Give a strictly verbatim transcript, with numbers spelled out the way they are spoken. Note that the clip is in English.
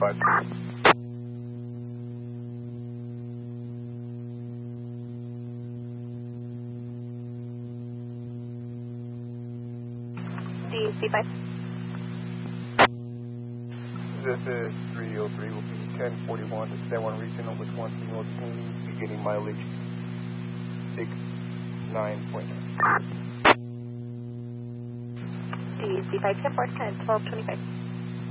five. D C five. This is three oh three, will be ten forty-one to San Juan Regional with one signal team, beginning mileage six nine point nine. D C five, ten four, ten, twelve twenty-five.